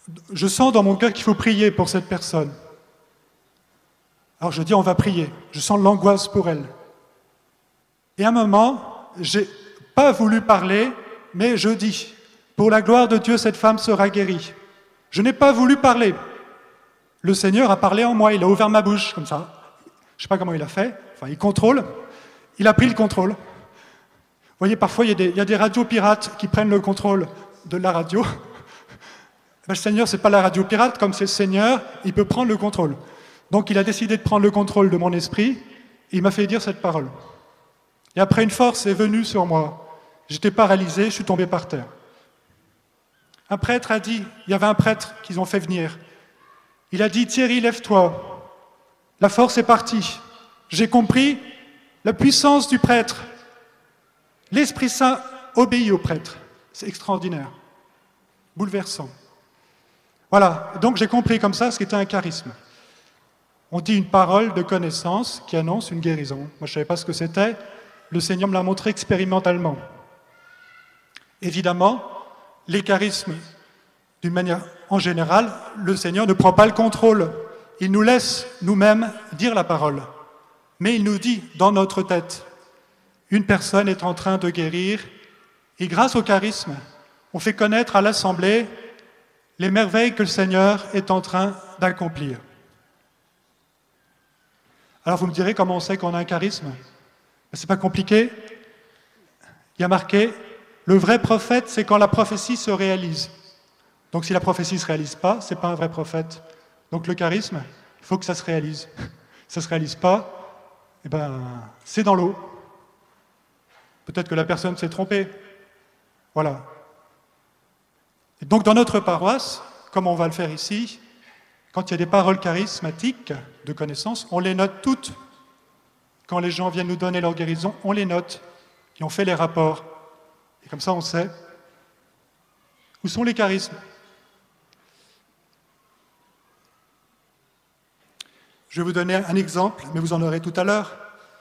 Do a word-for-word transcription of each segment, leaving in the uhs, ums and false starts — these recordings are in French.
je sens dans mon cœur qu'il faut prier pour cette personne. Alors je dis, on va prier. Je sens l'angoisse pour elle. Et à un moment, j'ai pas voulu parler, mais je dis, pour la gloire de Dieu, cette femme sera guérie. Je n'ai pas voulu parler. Le Seigneur a parlé en moi, il a ouvert ma bouche, comme ça. Je ne sais pas comment il a fait, enfin il contrôle. Il a pris le contrôle. Vous voyez, parfois il y a des, il y a des radios pirates qui prennent le contrôle de la radio. Ben, le Seigneur, ce n'est pas la radio pirate, comme c'est le Seigneur, il peut prendre le contrôle. Donc il a décidé de prendre le contrôle de mon esprit, et il m'a fait dire cette parole. Et après, une force est venue sur moi. J'étais paralysé, je suis tombé par terre. Un prêtre a dit, il y avait un prêtre qu'ils ont fait venir. Il a dit, Thierry, lève-toi. La force est partie. J'ai compris la puissance du prêtre. L'Esprit Saint obéit au prêtre. C'est extraordinaire, bouleversant. Voilà, donc j'ai compris comme ça ce qu'était un charisme. On dit une parole de connaissance qui annonce une guérison. Moi, je ne savais pas ce que c'était. Le Seigneur me l'a montré expérimentalement. Évidemment, les charismes, d'une manière en général, le Seigneur ne prend pas le contrôle. Il nous laisse nous-mêmes dire la parole. Mais il nous dit dans notre tête, une personne est en train de guérir, et grâce au charisme, on fait connaître à l'Assemblée les merveilles que le Seigneur est en train d'accomplir. Alors vous me direz comment on sait qu'on a un charisme? C'est pas compliqué. Il y a marqué, le vrai prophète, c'est quand la prophétie se réalise. Donc si la prophétie ne se réalise pas, ce n'est pas un vrai prophète. Donc le charisme, il faut que ça se réalise. Si ça ne se réalise pas, eh ben, c'est dans l'eau. Peut-être que la personne s'est trompée. Voilà. Et donc dans notre paroisse, comme on va le faire ici, quand il y a des paroles charismatiques de connaissance, on les note toutes. Quand les gens viennent nous donner leur guérison, on les note. Et on fait les rapports. Et comme ça, on sait où sont les charismes. Je vais vous donner un exemple, mais vous en aurez tout à l'heure.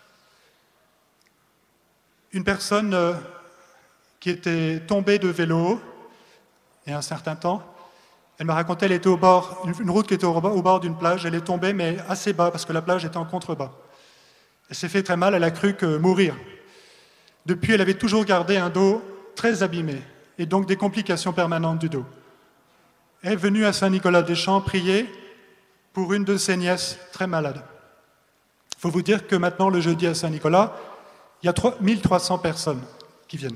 Une personne euh, qui était tombée de vélo il y a un certain temps, elle m'a raconté, elle était au bord, une route qui était au bord d'une plage, elle est tombée, mais assez bas, parce que la plage était en contrebas. Elle s'est fait très mal, elle a cru que mourir. Depuis, elle avait toujours gardé un dos très abîmé, et donc des complications permanentes du dos. Elle est venue à Saint-Nicolas-des-Champs prier pour une de ses nièces très malade. Il faut vous dire que maintenant, le jeudi à Saint-Nicolas, il y a mille trois cents personnes qui viennent.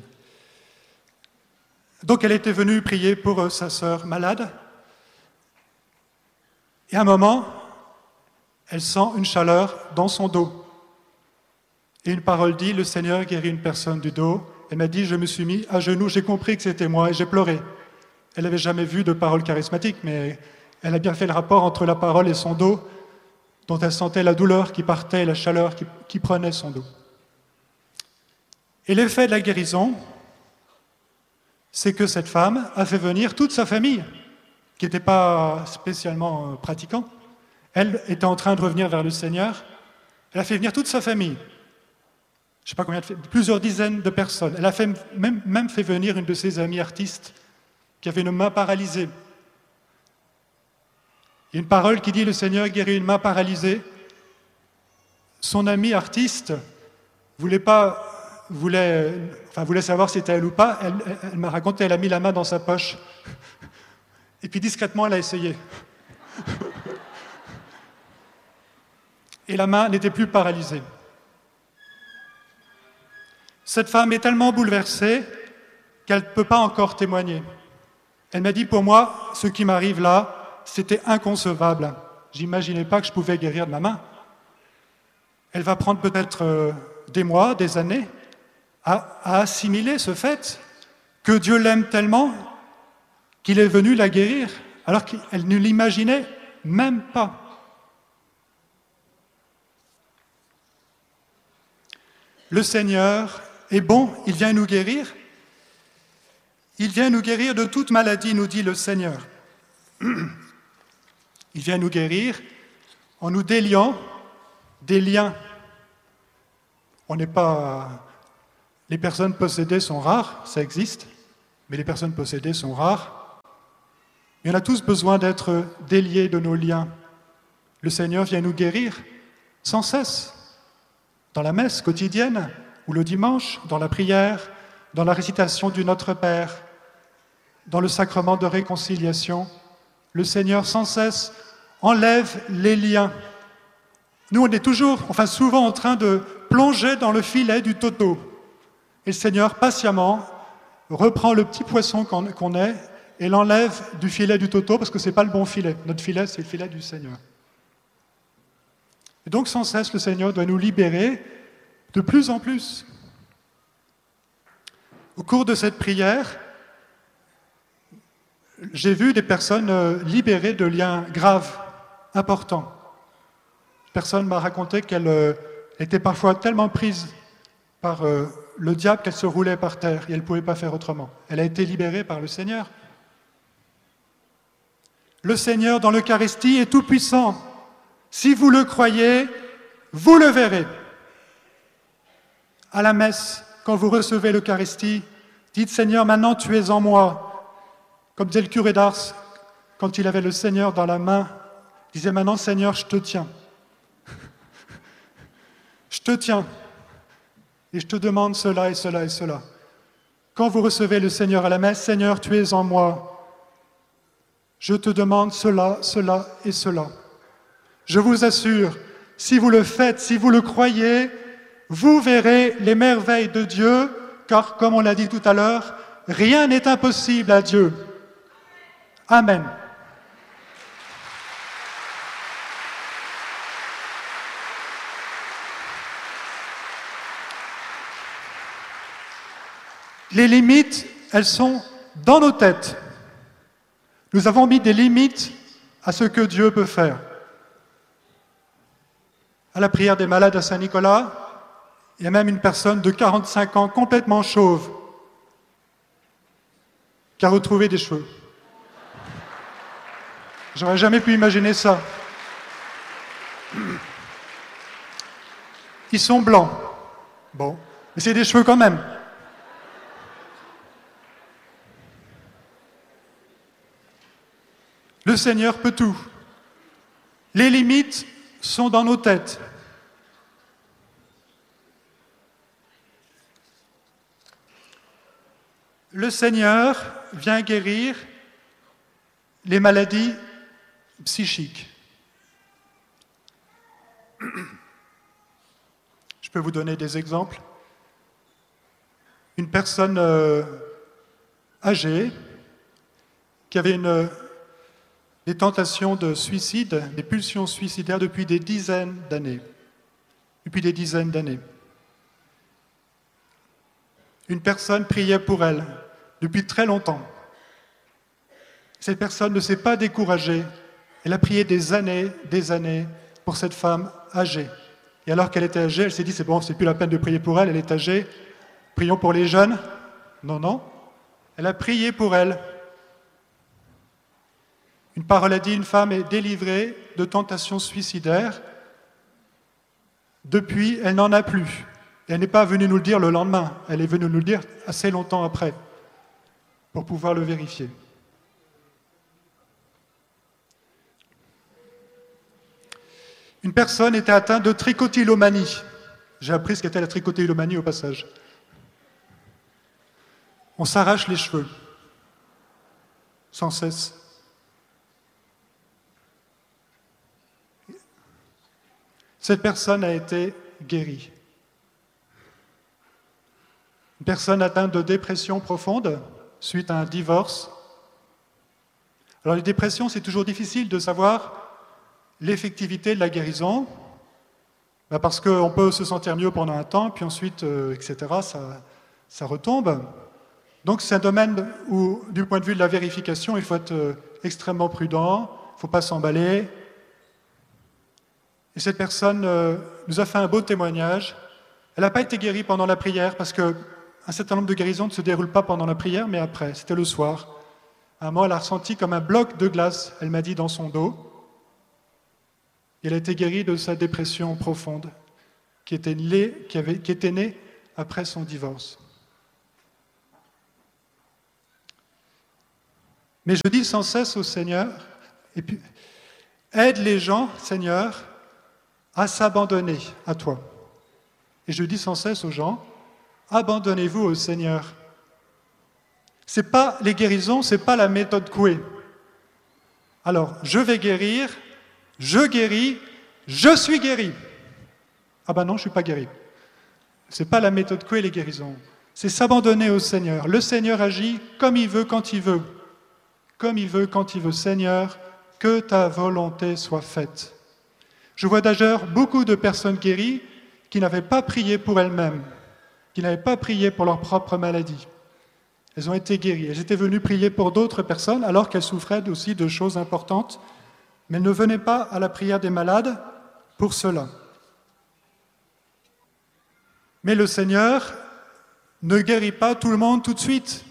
Donc elle était venue prier pour sa sœur malade, et à un moment, elle sent une chaleur dans son dos. Et une parole dit, le Seigneur guérit une personne du dos. Elle m'a dit, je me suis mis à genoux, j'ai compris que c'était moi et j'ai pleuré. Elle n'avait jamais vu de parole charismatique, mais elle a bien fait le rapport entre la parole et son dos, dont elle sentait la douleur qui partait et la chaleur qui, qui prenait son dos. Et l'effet de la guérison, c'est que cette femme a fait venir toute sa famille, qui n'était pas spécialement pratiquant. Elle était en train de revenir vers le Seigneur. Elle a fait venir toute sa famille. Je ne sais pas combien, plusieurs dizaines de personnes. Elle a fait, même, même fait venir une de ses amies artistes qui avait une main paralysée. Il y a une parole qui dit « Le Seigneur guérit une main paralysée ». Son amie artiste voulait pas... Voulait, enfin, voulait savoir si c'était elle ou pas, elle, elle, elle m'a raconté, elle a mis la main dans sa poche. Et puis discrètement, elle a essayé. Et la main n'était plus paralysée. Cette femme est tellement bouleversée qu'elle ne peut pas encore témoigner. Elle m'a dit, pour moi, ce qui m'arrive là, c'était inconcevable. J'imaginais pas que je pouvais guérir de ma main. Elle va prendre peut-être euh, des mois, des années, à, à assimiler ce fait que Dieu l'aime tellement qu'il est venu la guérir, alors qu'elle ne l'imaginait même pas. Le Seigneur est bon, il vient nous guérir. Il vient nous guérir de toute maladie, nous dit le Seigneur. Il vient nous guérir en nous déliant des liens. On n'est pas... Les personnes possédées sont rares, ça existe, mais les personnes possédées sont rares. Et on a tous besoin d'être déliés de nos liens. Le Seigneur vient nous guérir sans cesse, dans la messe quotidienne, ou le dimanche, dans la prière, dans la récitation du Notre Père, dans le sacrement de réconciliation. Le Seigneur sans cesse enlève les liens. Nous, on est toujours, enfin souvent en train de plonger dans le filet du toto. Et le Seigneur, patiemment, reprend le petit poisson qu'on est et l'enlève du filet du toto parce que ce n'est pas le bon filet. Notre filet, c'est le filet du Seigneur. Et donc, sans cesse, le Seigneur doit nous libérer de plus en plus. Au cours de cette prière, j'ai vu des personnes libérées de liens graves, importants. Une personne m'a raconté qu'elle était parfois tellement prise par le diable qu'elle se roulait par terre et elle ne pouvait pas faire autrement. Elle a été libérée par le Seigneur. Le Seigneur, dans l'Eucharistie, est tout-puissant. Si vous le croyez, vous le verrez. À la messe, quand vous recevez l'Eucharistie, dites « Seigneur, maintenant tu es en moi ». Comme disait le curé d'Ars, quand il avait le Seigneur dans la main, il disait « Maintenant, Seigneur, je te tiens. Je te tiens. Et je te demande cela et cela et cela. » Quand vous recevez le Seigneur à la messe, « Seigneur, tu es en moi. Je te demande cela, cela et cela. » Je vous assure, si vous le faites, si vous le croyez, vous verrez les merveilles de Dieu, car, comme on l'a dit tout à l'heure, rien n'est impossible à Dieu. Amen. Les limites, elles sont dans nos têtes. Nous avons mis des limites à ce que Dieu peut faire. À la prière des malades à Saint-Nicolas, il y a même une personne de quarante-cinq ans, complètement chauve, qui a retrouvé des cheveux. J'aurais jamais pu imaginer ça. Ils sont blancs. Bon, mais c'est des cheveux quand même. Le Seigneur peut tout. Les limites sont dans nos têtes. Le Seigneur vient guérir les maladies psychiques. Je peux vous donner des exemples. Une personne euh, âgée qui avait une, des tentations de suicide, des pulsions suicidaires depuis des dizaines d'années. Depuis des dizaines d'années. Une personne priait pour elle depuis très longtemps. Cette personne ne s'est pas découragée. Elle a prié des années, des années pour cette femme âgée. Et alors qu'elle était âgée, elle s'est dit, c'est bon, c'est plus la peine de prier pour elle, elle est âgée. Prions pour les jeunes. Non, non. Elle a prié pour elle. Une parole a dit, une femme est délivrée de tentations suicidaires. Depuis, elle n'en a plus. Et elle n'est pas venue nous le dire le lendemain. Elle est venue nous le dire assez longtemps après, pour pouvoir le vérifier. Une personne était atteinte de trichotillomanie. J'ai appris ce qu'était la trichotillomanie au passage. On s'arrache les cheveux, sans cesse. Cette personne a été guérie. Une personne atteinte de dépression profonde suite à un divorce. Alors les dépressions, c'est toujours difficile de savoir l'effectivité de la guérison, bah parce qu'on peut se sentir mieux pendant un temps, puis ensuite, euh, et cetera, ça, ça retombe. Donc c'est un domaine où, du point de vue de la vérification, il faut être euh, extrêmement prudent, il ne faut pas s'emballer. Et cette personne euh, nous a fait un beau témoignage. Elle n'a pas été guérie pendant la prière, parce qu'un certain nombre de guérisons ne se déroulent pas pendant la prière, mais après, c'était le soir. À un moment, elle a ressenti comme un bloc de glace, elle m'a dit, dans son dos. Et elle a été guérie de sa dépression profonde, qui était, née, qui avait, qui était née après son divorce. Mais je dis sans cesse au Seigneur, et puis, aide les gens, Seigneur, à s'abandonner à toi. Et je dis sans cesse aux gens, abandonnez-vous au Seigneur. C'est pas les guérisons, c'est pas la méthode Coué. Alors, je vais guérir, je guéris, je suis guéri. Ah ben non, je ne suis pas guéri. Ce n'est pas la méthode Coué, les guérisons. C'est s'abandonner au Seigneur. Le Seigneur agit comme il veut, quand il veut. Comme il veut, quand il veut. Seigneur, que ta volonté soit faite. Je vois d'ailleurs beaucoup de personnes guéries qui n'avaient pas prié pour elles-mêmes, qui n'avaient pas prié pour leur propre maladie. Elles ont été guéries. Elles étaient venues prier pour d'autres personnes alors qu'elles souffraient aussi de choses importantes, mais elles ne venaient pas à la prière des malades pour cela. Mais le Seigneur ne guérit pas tout le monde tout de suite.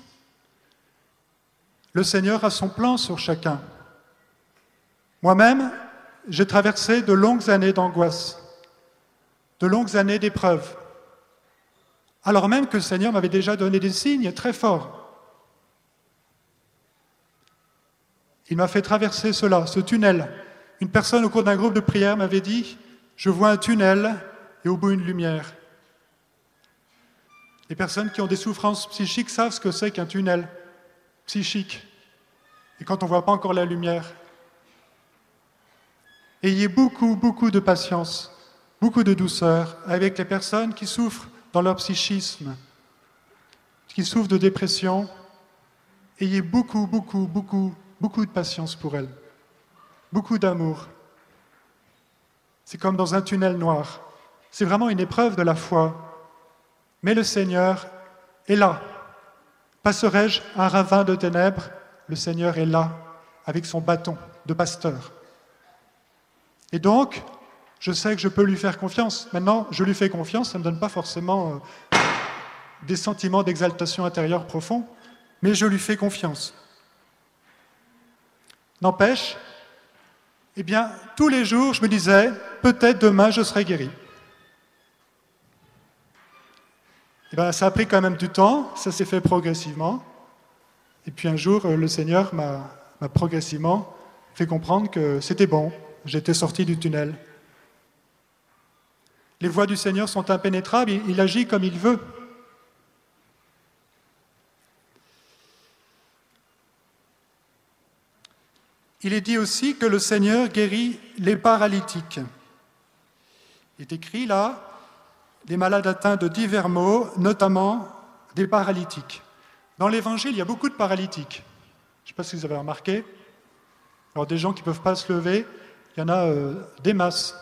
Le Seigneur a son plan sur chacun. Moi-même, j'ai traversé de longues années d'angoisse, de longues années d'épreuves, alors même que le Seigneur m'avait déjà donné des signes très forts. Il m'a fait traverser cela, ce tunnel. Une personne au cours d'un groupe de prière m'avait dit « Je vois un tunnel et au bout une lumière ». Les personnes qui ont des souffrances psychiques savent ce que c'est qu'un tunnel psychique. Et quand on ne voit pas encore la lumière. Ayez beaucoup, beaucoup de patience, beaucoup de douceur avec les personnes qui souffrent dans leur psychisme, qui souffrent de dépression. Ayez beaucoup, beaucoup, beaucoup, beaucoup de patience pour elles. Beaucoup d'amour. C'est comme dans un tunnel noir. C'est vraiment une épreuve de la foi. Mais le Seigneur est là. Passerai-je un ravin de ténèbres? Le Seigneur est là, avec son bâton de pasteur. Et donc, je sais que je peux lui faire confiance. Maintenant, je lui fais confiance, ça ne me donne pas forcément euh, des sentiments d'exaltation intérieure profonds, mais je lui fais confiance. N'empêche, eh bien, tous les jours, je me disais, peut-être demain, je serai guéri. Eh bien, ça a pris quand même du temps, ça s'est fait progressivement. Et puis un jour, le Seigneur m'a, m'a progressivement fait comprendre que c'était bon, j'étais sorti du tunnel. Les voies du Seigneur sont impénétrables, il, il agit comme il veut. Il est dit aussi que le Seigneur guérit les paralytiques. Il est écrit là, des malades atteints de divers maux, notamment des paralytiques. Dans l'Évangile, il y a beaucoup de paralytiques. Je ne sais pas si vous avez remarqué. Alors des gens qui ne peuvent pas se lever, il y en a euh, des masses.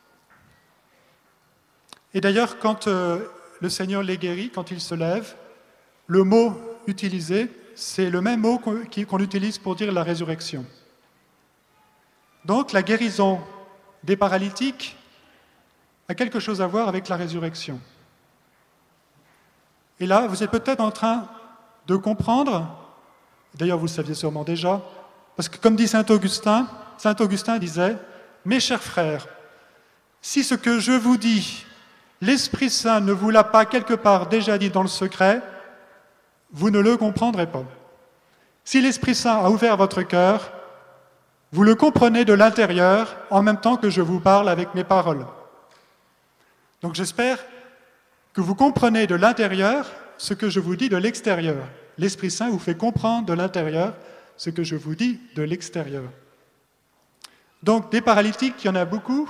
Et d'ailleurs, quand euh, le Seigneur les guérit, quand ils se lèvent, le mot utilisé, c'est le même mot qu'on, qu'on utilise pour dire la résurrection. Donc la guérison des paralytiques a quelque chose à voir avec la résurrection. Et là, vous êtes peut-être en train de comprendre, d'ailleurs vous le saviez sûrement déjà, parce que comme dit saint Augustin, saint Augustin disait « Mes chers frères, si ce que je vous dis, l'Esprit Saint ne vous l'a pas quelque part déjà dit dans le secret, vous ne le comprendrez pas. Si l'Esprit Saint a ouvert votre cœur, vous le comprenez de l'intérieur en même temps que je vous parle avec mes paroles. » Donc j'espère que vous comprenez de l'intérieur ce que je vous dis de l'extérieur. L'Esprit Saint vous fait comprendre de l'intérieur ce que je vous dis de l'extérieur. Donc des paralytiques, il y en a beaucoup.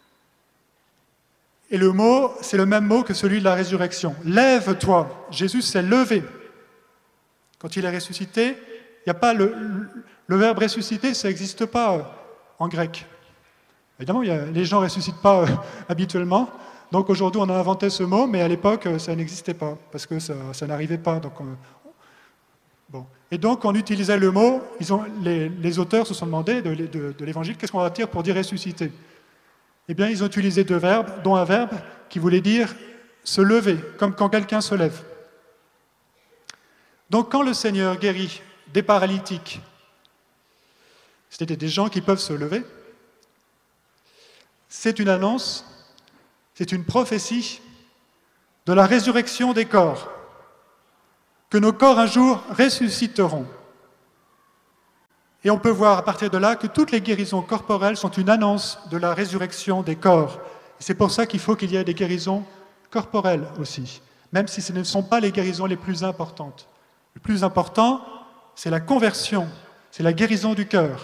Et le mot, c'est le même mot que celui de la résurrection. Lève-toi. Jésus s'est levé. Quand il est ressuscité, il n'y a pas le, le verbe ressusciter, ça n'existe pas euh, en grec. Évidemment, il y a, les gens ne ressuscitent pas euh, habituellement. Donc aujourd'hui, on a inventé ce mot, mais à l'époque, ça n'existait pas, parce que ça, ça n'arrivait pas. Donc, on, bon. Et donc, on utilisait le mot, ils ont, les, les auteurs se sont demandé de, de, de l'Évangile, qu'est-ce qu'on va dire pour dire ressusciter? Eh bien, ils ont utilisé deux verbes, dont un verbe qui voulait dire se lever, comme quand quelqu'un se lève. Donc, quand le Seigneur guérit des paralytiques, c'était des gens qui peuvent se lever, c'est une annonce, c'est une prophétie de la résurrection des corps, que nos corps un jour ressusciteront. Et on peut voir à partir de là que toutes les guérisons corporelles sont une annonce de la résurrection des corps. Et c'est pour ça qu'il faut qu'il y ait des guérisons corporelles aussi, même si ce ne sont pas les guérisons les plus importantes. Le plus important, c'est la conversion, c'est la guérison du cœur.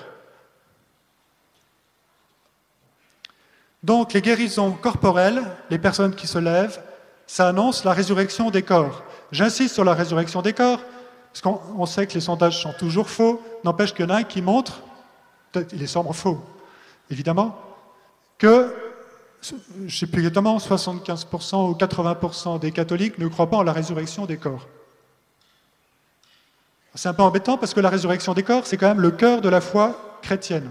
Donc les guérisons corporelles, les personnes qui se lèvent, ça annonce la résurrection des corps. J'insiste sur la résurrection des corps, parce qu'on on sait que les sondages sont toujours faux, n'empêche qu'il y en a un qui montre, peut-être il est sûrement faux, évidemment, que, je ne sais plus exactement, soixante-quinze pour cent ou quatre-vingts pour cent des catholiques ne croient pas en la résurrection des corps. C'est un peu embêtant parce que la résurrection des corps, c'est quand même le cœur de la foi chrétienne.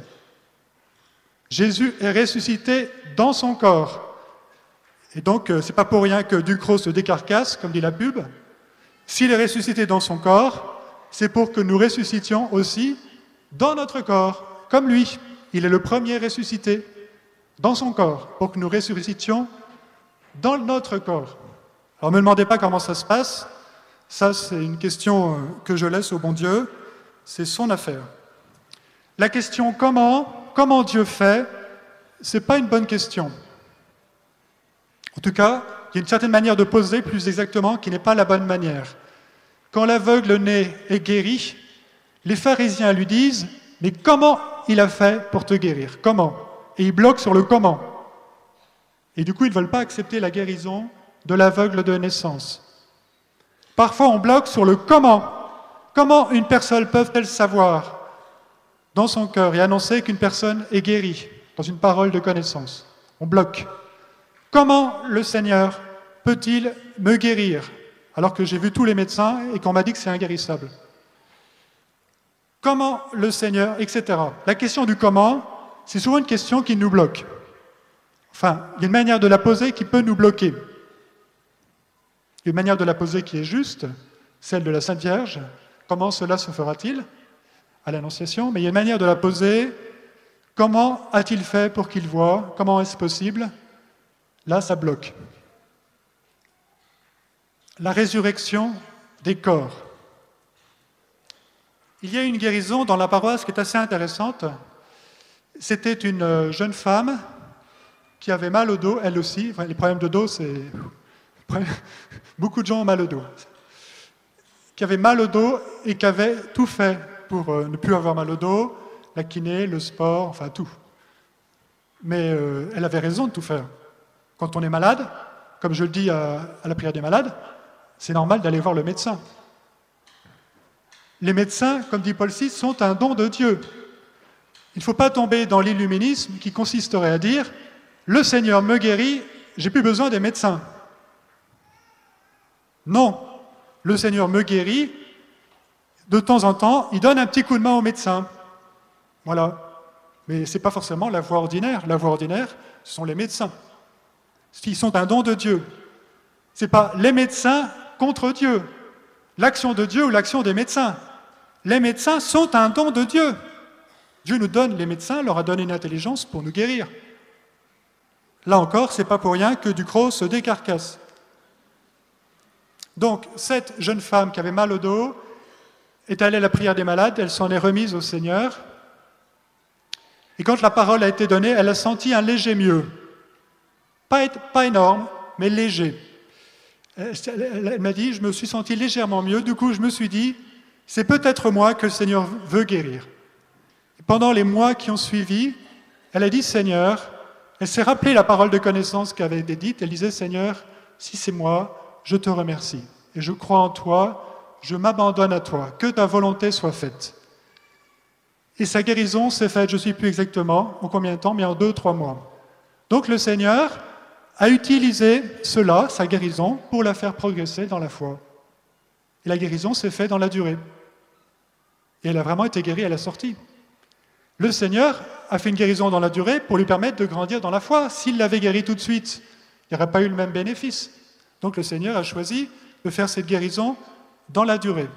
Jésus est ressuscité dans son corps. Et donc, ce n'est pas pour rien que Ducrot se décarcasse, comme dit la pub. S'il est ressuscité dans son corps, c'est pour que nous ressuscitions aussi dans notre corps, comme lui. Il est le premier ressuscité dans son corps, pour que nous ressuscitions dans notre corps. Alors, ne me demandez pas comment ça se passe. Ça, c'est une question que je laisse au bon Dieu. C'est son affaire. La question comment, comment Dieu fait, ce n'est pas une bonne question. En tout cas, il y a une certaine manière de poser, plus exactement, qui n'est pas la bonne manière. Quand l'aveugle-né est guéri, les pharisiens lui disent « Mais comment il a fait pour te guérir? Comment ?» Et ils bloquent sur le « comment ». Et du coup, ils ne veulent pas accepter la guérison de l'aveugle de naissance. Parfois, on bloque sur le « comment ». Comment une personne peut-elle savoir dans son cœur et annoncer qu'une personne est guérie dans une parole de connaissance? On bloque. Comment le Seigneur peut-il me guérir alors que j'ai vu tous les médecins et qu'on m'a dit que c'est inguérissable? Comment le Seigneur, et cetera. La question du comment, c'est souvent une question qui nous bloque. Enfin, il y a une manière de la poser qui peut nous bloquer. Une manière de la poser qui est juste, celle de la Sainte Vierge. Comment cela se fera-t-il à l'Annonciation? Mais il y a une manière de la poser. Comment a-t-il fait pour qu'il voie? Comment est-ce possible? Là, ça bloque. La résurrection des corps. Il y a une guérison dans la paroisse qui est assez intéressante. C'était une jeune femme qui avait mal au dos, elle aussi. Enfin, les problèmes de dos, c'est... Beaucoup de gens ont mal au dos. Qui avait mal au dos et qui avait tout fait pour euh, ne plus avoir mal au dos, la kiné, le sport, enfin tout. Mais euh, elle avait raison de tout faire. Quand on est malade, comme je le dis à, à la prière des malades, c'est normal d'aller voir le médecin. Les médecins, comme dit Paul six, sont un don de Dieu. Il ne faut pas tomber dans l'illuminisme qui consisterait à dire « Le Seigneur me guérit, j'ai plus besoin des médecins ». Non, le Seigneur me guérit, de temps en temps, il donne un petit coup de main au médecin. Voilà. Mais ce n'est pas forcément la voie ordinaire. La voie ordinaire, ce sont les médecins. Ils sont un don de Dieu. Ce n'est pas les médecins contre Dieu, l'action de Dieu ou l'action des médecins. Les médecins sont un don de Dieu. Dieu nous donne les médecins, leur a donné une intelligence pour nous guérir. Là encore, ce n'est pas pour rien que Ducrot se décarcasse. Donc, cette jeune femme qui avait mal au dos est allée à la prière des malades, elle s'en est remise au Seigneur. Et quand la parole a été donnée, elle a senti un léger mieux. Pas, pas énorme, mais léger. Elle, elle, elle m'a dit, je me suis senti légèrement mieux, du coup je me suis dit, c'est peut-être moi que le Seigneur veut guérir. Et pendant les mois qui ont suivi, elle a dit, Seigneur, elle s'est rappelée la parole de connaissance qui avait été dite, elle disait, Seigneur, si c'est moi, je te remercie. Et je crois en toi, je m'abandonne à toi, que ta volonté soit faite. Et sa guérison s'est faite, je ne sais plus exactement en combien de temps, mais en deux, trois mois. Donc le Seigneur a utilisé cela, sa guérison, pour la faire progresser dans la foi. Et la guérison s'est faite dans la durée. Et elle a vraiment été guérie à la sortie. Le Seigneur a fait une guérison dans la durée pour lui permettre de grandir dans la foi. S'il l'avait guérie tout de suite, il n'y aurait pas eu le même bénéfice. Donc le Seigneur a choisi de faire cette guérison dans la durée.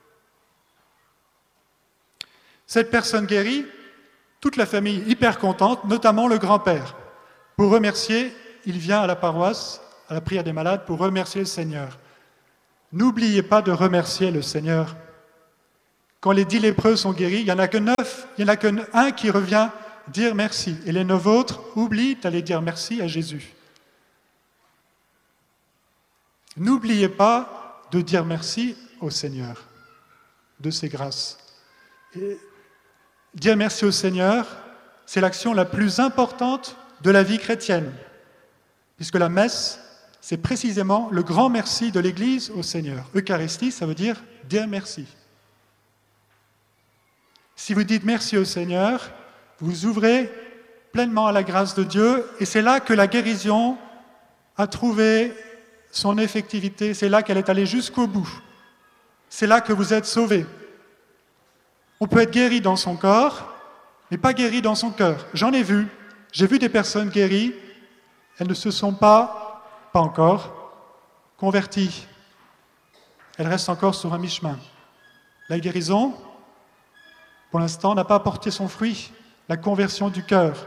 Cette personne guérie, toute la famille hyper contente, notamment le grand-père. Pour remercier, il vient à la paroisse, à la prière des malades, pour remercier le Seigneur. N'oubliez pas de remercier le Seigneur. quand les dix lépreux sont guéris, il n'y en a que neuf, il n'y en a qu'un qui revient dire merci. Et les neuf autres oublient d'aller dire merci à Jésus. N'oubliez pas de dire merci au Seigneur de ses grâces. Et dire merci au Seigneur, c'est l'action la plus importante de la vie chrétienne, puisque la messe, c'est précisément le grand merci de l'Église au Seigneur. Eucharistie, ça veut dire dire merci. Si vous dites merci au Seigneur, vous ouvrez pleinement à la grâce de Dieu, et c'est là que la guérison a trouvé son effectivité, c'est là qu'elle est allée jusqu'au bout. C'est là que vous êtes sauvés. On peut être guéri dans son corps, mais pas guéri dans son cœur. J'en ai vu, j'ai vu des personnes guéries, elles ne se sont pas, pas encore, converties. Elles restent encore sur un mi-chemin. La guérison, pour l'instant, n'a pas porté son fruit, la conversion du cœur.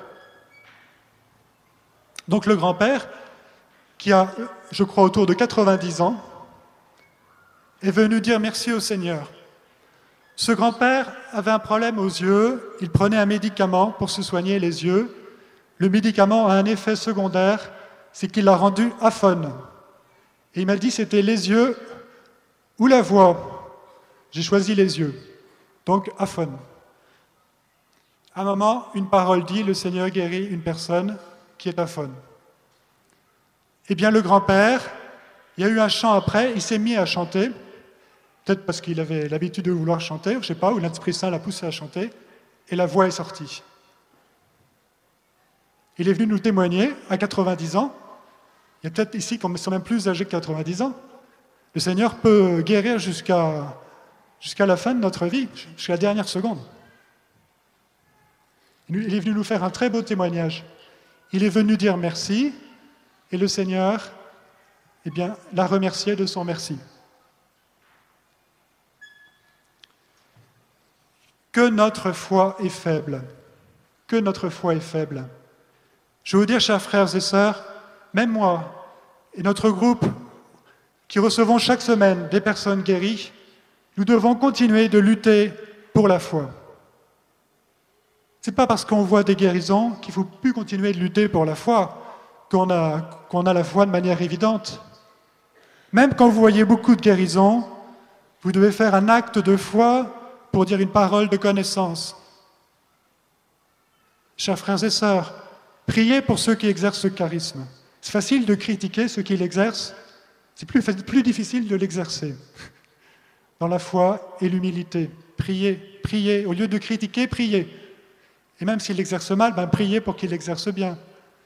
Donc le grand-père, qui a, je crois, autour de quatre-vingt-dix ans, est venu dire merci au Seigneur. Ce grand-père avait un problème aux yeux, il prenait un médicament pour se soigner les yeux. Le médicament a un effet secondaire, c'est qu'il l'a rendu aphone. Et il m'a dit c'était les yeux ou la voix. J'ai choisi les yeux, donc aphone. À un moment, une parole dit, le Seigneur guérit une personne qui est aphone. Eh bien, le grand-père, il y a eu un chant après, il s'est mis à chanter, peut-être parce qu'il avait l'habitude de vouloir chanter, je ne sais pas, ou l'Esprit Saint l'a poussé à chanter, et la voix est sortie. Il est venu nous témoigner à quatre-vingt-dix ans, il y a peut-être ici qui sont même plus âgés que quatre-vingt-dix ans. Le Seigneur peut guérir jusqu'à jusqu'à la fin de notre vie, jusqu'à la dernière seconde. Il est venu nous faire un très beau témoignage. Il est venu dire merci, et le Seigneur, eh bien, l'a remercié de son merci. Que notre foi est faible, que notre foi est faible. Je veux vous dire, chers frères et sœurs, même moi et notre groupe qui recevons chaque semaine des personnes guéries, nous devons continuer de lutter pour la foi. Ce n'est pas parce qu'on voit des guérisons qu'il ne faut plus continuer de lutter pour la foi qu'on a, qu'on a la foi de manière évidente. Même quand vous voyez beaucoup de guérisons, vous devez faire un acte de foi pour dire une parole de connaissance. Chers frères et sœurs, priez pour ceux qui exercent ce charisme. C'est facile de critiquer ceux qui l'exercent, c'est plus, plus difficile de l'exercer. Dans la foi et l'humilité, priez, priez. Au lieu de critiquer, priez. Et même s'il l'exerce mal, ben priez pour qu'il l'exerce bien.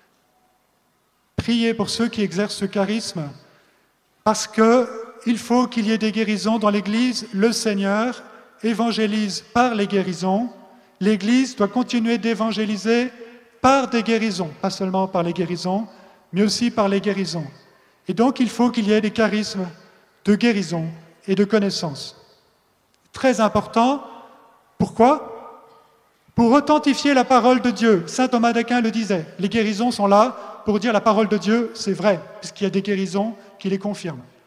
Priez pour ceux qui exercent ce charisme, parce qu'il faut qu'il y ait des guérisons dans l'Église. Le Seigneur évangélise par les guérisons. L'Église doit continuer d'évangéliser par des guérisons, pas seulement par les guérisons, mais aussi par les guérisons. Et donc il faut qu'il y ait des charismes de guérison et de connaissance. Très important. Pourquoi ? Pour authentifier la parole de Dieu. Saint Thomas d'Aquin le disait, les guérisons sont là pour dire la parole de Dieu, c'est vrai, puisqu'il y a des guérisons qui les confirment.